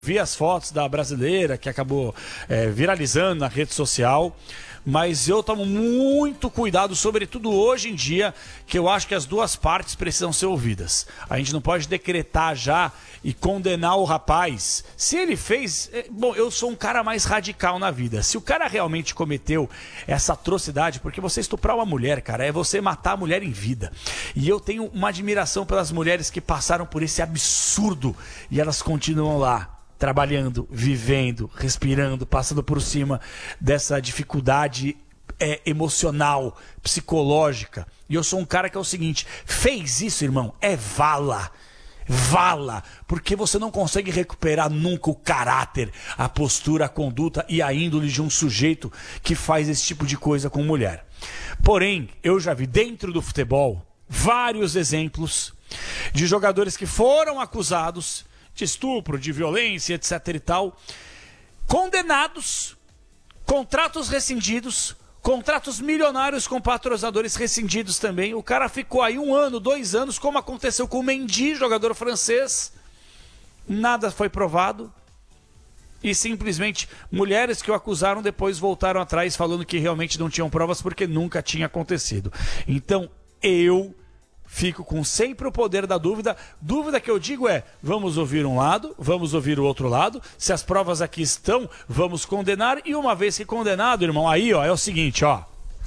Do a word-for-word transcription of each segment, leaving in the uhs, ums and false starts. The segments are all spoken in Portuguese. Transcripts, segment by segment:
Vi as fotos da brasileira que acabou é, viralizando na rede social, mas eu tomo muito cuidado, sobretudo hoje em dia, que eu acho que as duas partes precisam ser ouvidas. A gente não pode decretar já e condenar o rapaz. Se ele fez... É, bom, eu sou um cara mais radical na vida. Se o cara realmente cometeu essa atrocidade, porque você estuprar uma mulher, cara, é você matar a mulher em vida. E eu tenho uma admiração pelas mulheres que passaram por esse absurdo e elas continuam lá, trabalhando, vivendo, respirando, passando por cima dessa dificuldade é, emocional, psicológica. E eu sou um cara que é o seguinte, fez isso, irmão, é vala. Vala, porque você não consegue recuperar nunca o caráter, a postura, a conduta e a índole de um sujeito que faz esse tipo de coisa com mulher. Porém, eu já vi dentro do futebol vários exemplos de jogadores que foram acusados de estupro, de violência, etc e tal, condenados, contratos rescindidos, contratos milionários com patrocinadores rescindidos também. O cara ficou aí um ano, dois anos, como aconteceu com o Mendy, jogador francês. Nada foi provado. E simplesmente mulheres que o acusaram depois voltaram atrás falando que realmente não tinham provas porque nunca tinha acontecido. Então eu fico com sempre o poder da dúvida. Dúvida que eu digo é, vamos ouvir um lado, vamos ouvir o outro lado. Se as provas aqui estão, vamos condenar. E uma vez que condenado, irmão, aí ó, é o seguinte, ó.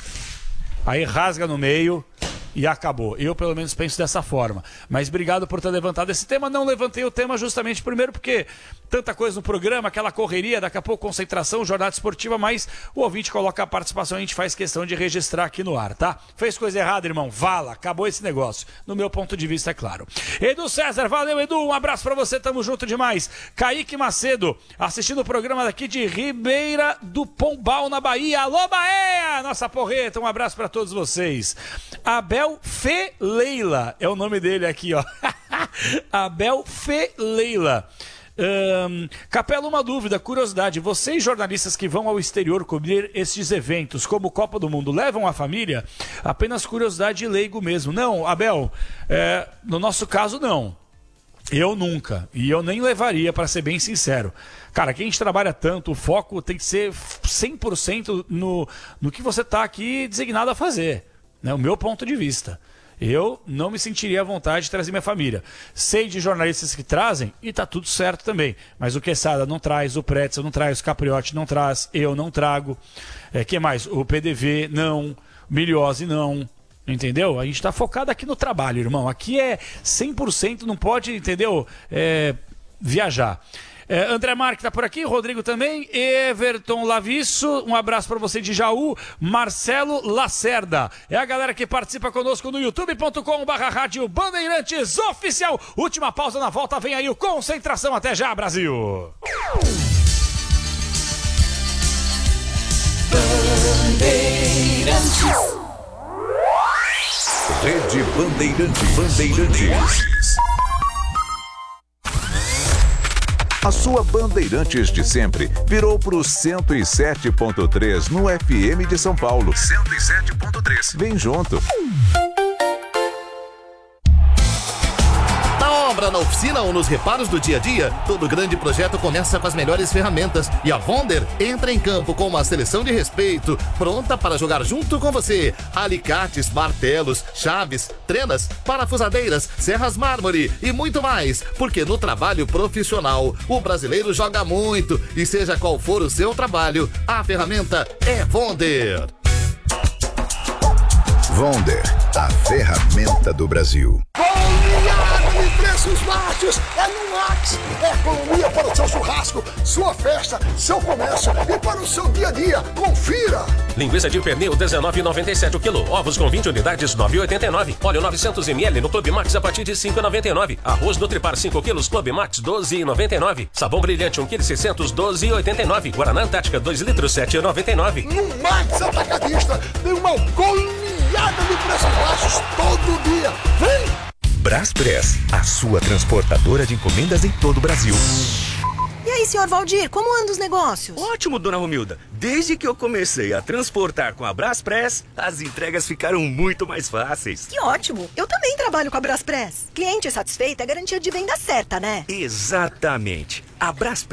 Aí rasga no meio e acabou. Eu pelo menos penso dessa forma. Mas obrigado por ter levantado esse tema. Não levantei o tema justamente primeiro porque tanta coisa no programa, aquela correria, daqui a pouco concentração, jornada esportiva, mas o ouvinte coloca a participação e a gente faz questão de registrar aqui no ar, tá? Fez coisa errada, irmão, vala, acabou esse negócio. No meu ponto de vista, é claro. Edu César, valeu, Edu, um abraço pra você, tamo junto demais. Kaique Macedo, assistindo o programa daqui de Ribeira do Pombal, na Bahia. Alô, Bahia, nossa porreta, um abraço pra todos vocês. Abel Feleila, é o nome dele aqui, ó. Abel Feleila. Um, Capela, uma dúvida, curiosidade, vocês jornalistas que vão ao exterior cobrir esses eventos como Copa do Mundo, levam a família? Apenas curiosidade e leigo mesmo. Não, Abel, é, no nosso caso não, eu nunca, e eu nem levaria, para ser bem sincero. Cara, aqui a gente trabalha tanto, o foco tem que ser cem por cento no, no que você está aqui designado a fazer, né? O meu ponto de vista. Eu não me sentiria à vontade de trazer minha família. Sei de jornalistas que trazem e tá tudo certo também. Mas o Quesada não traz, o Pretzel não traz, o Capriotti não traz, eu não trago. É, que mais? O P D V não, Miliose não. Entendeu? A gente tá focado aqui no trabalho, irmão. Aqui é cem por cento, não pode, entendeu? É, viajar. É, André Marques tá por aqui, Rodrigo também, Everton Lavisso, um abraço para você de Jaú, Marcelo Lacerda, é a galera que participa conosco no youtube ponto com barra rádio Bandeirantes Oficial. Última pausa, na volta vem aí o Concentração. Até já, Brasil! Bandeirantes. Rede Bandeirantes. Bandeirantes. A sua Bandeirantes de sempre virou pro cento e sete ponto três no F M de São Paulo. cento e sete ponto três. Vem junto. Obra na oficina ou nos reparos do dia a dia, todo grande projeto começa com as melhores ferramentas e a Vonder entra em campo com uma seleção de respeito, pronta para jogar junto com você. Alicates, martelos, chaves, trenas, parafusadeiras, serras mármore e muito mais, porque no trabalho profissional o brasileiro joga muito e seja qual for o seu trabalho, a ferramenta é Vonder. Vonder, a ferramenta do Brasil. Goleada de preços baixos é no Max. É economia para o seu churrasco, sua festa, seu comércio e para o seu dia a dia. Confira! Linguiça de pernil dezenove reais e noventa e sete centavos o quilo. Ovos com vinte unidades nove reais e oitenta e nove centavos. Óleo novecentos mililitros no Clube Max a partir de cinco reais e noventa e nove centavos. Arroz Nutripar cinco quilos Clube Max doze reais e noventa e nove centavos. Sabão Brilhante um quilo e seiscentos doze reais e oitenta e nove centavos. Guaraná Antártica dois litros sete reais e noventa e nove centavos. No Max Atacadista tem uma goleada de preços baixos todo dia. Vem! Braspress, a sua transportadora de encomendas em todo o Brasil. E aí, aí, senhor Valdir, como andam os negócios? Ótimo, dona Romilda. Desde que eu comecei a transportar com a Braspress, as entregas ficaram muito mais fáceis. Que ótimo. Eu também trabalho com a Braspress. Cliente satisfeito é garantia de venda certa, né? Exatamente. A Braspress